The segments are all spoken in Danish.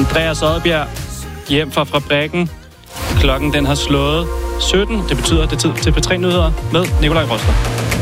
Andreas Oddbjerg hjem fra fabrikken. Klokken den har slået 17. Det betyder, det er tid til P3-nyheder med Nikolaj Roster.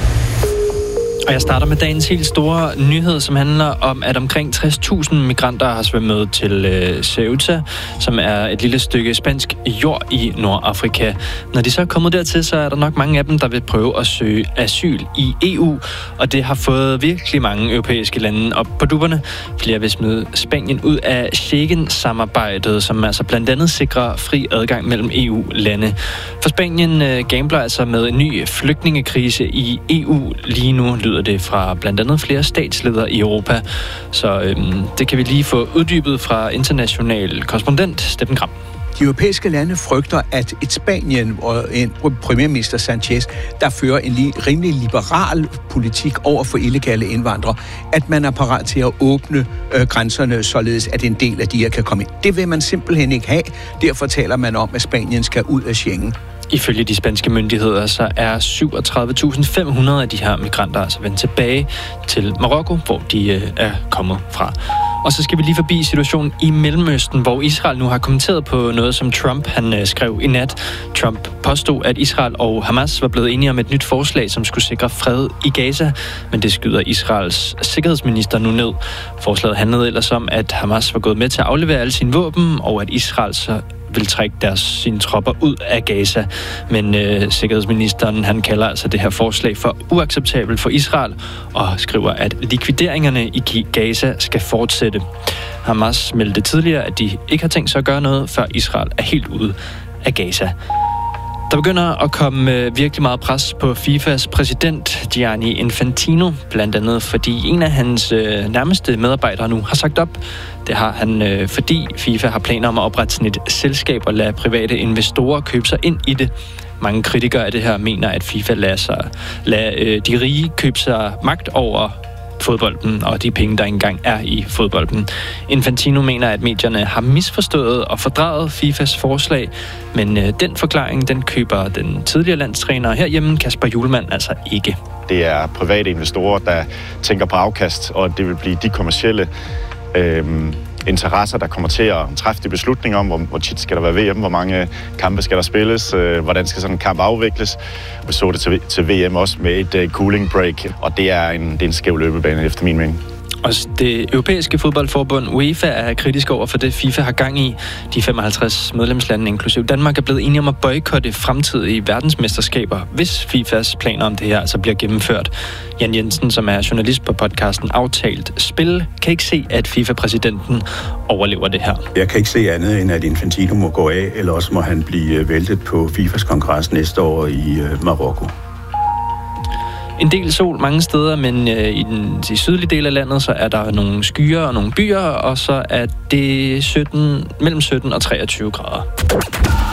Og jeg starter med dagens helt store nyhed, som handler om, at omkring 60.000 migranter har svømmet til Ceuta, som er et lille stykke spansk jord i Nordafrika. Når de så er kommet dertil, så er der nok mange af dem, der vil prøve at søge asyl i EU, og det har fået virkelig mange europæiske lande op på dupperne. Flere vil smide Spanien ud af Schengen-samarbejdet, som altså blandt andet sikrer fri adgang mellem EU-lande. For Spanien gambler altså med en ny flygtningekrise i EU lige nu, lyder det fra blandt andet flere statsledere i Europa. Så det kan vi lige få uddybet fra international korrespondent Steffen Gram. De europæiske lande frygter, at et Spanien og en premierminister Sanchez, der fører en rimelig liberal politik over for illegale indvandrere, at man er parat til at åbne grænserne, således at en del af de her kan komme ind. Det vil man simpelthen ikke have. Derfor taler man om, at Spanien skal ud af Schengen. Ifølge de spanske myndigheder, så er 37.500 af de her migranter altså vendt tilbage til Marokko, hvor de er kommet fra. Og så skal vi lige forbi situationen i Mellemøsten, hvor Israel nu har kommenteret på noget, som Trump han skrev i nat. Trump påstod, at Israel og Hamas var blevet enige om et nyt forslag, som skulle sikre fred i Gaza, men det skyder Israels sikkerhedsminister nu ned. Forslaget handlede ellers om, at Hamas var gået med til at aflevere alle sine våben, og at Israel så vil trække sine tropper ud af Gaza. Men sikkerhedsministeren han kalder altså det her forslag for uacceptabelt for Israel og skriver, at likvideringerne i Gaza skal fortsætte. Hamas meldte tidligere, at de ikke har tænkt sig at gøre noget, før Israel er helt ude af Gaza. Der begynder at komme virkelig meget pres på FIFAs præsident, Gianni Infantino, blandt andet fordi en af hans nærmeste medarbejdere nu har sagt op. Det har han, fordi FIFA har planer om at oprette sådan et selskab og lade private investorer købe sig ind i det. Mange kritikere af det her mener, at FIFA lader de rige købe sig magt over fodbolden og de penge, der engang er i fodbolden. Infantino mener, at medierne har misforstået og fordraget FIFAs forslag, men den forklaring, den køber den tidligere landstræner herhjemme, Kasper Hjulmand, altså ikke. Det er private investorer, der tænker på afkast, og det vil blive de kommercielle interesser, der kommer til at træffe de beslutninger om, hvor tit skal der være VM, hvor mange kampe skal der spilles, hvordan skal sådan en kamp afvikles. Vi så det til VM også med et cooling break, og det er en skæv løbebane efter min mening. Og det europæiske fodboldforbund UEFA er kritisk over for det, FIFA har gang i. De 55 medlemslande, inklusive Danmark, er blevet enige om at boykotte fremtidige verdensmesterskaber, hvis FIFAs planer om det her altså bliver gennemført. Jan Jensen, som er journalist på podcasten Aftalt Spil, kan ikke se, at FIFA-præsidenten overlever det her. Jeg kan ikke se andet, end at Infantino må gå af, eller også må han blive væltet på FIFAs kongres næste år i Marokko. En del sol mange steder, men i de sydlige del af landet, så er der nogle skyer og nogle byer, og så er det mellem 17 og 23 grader.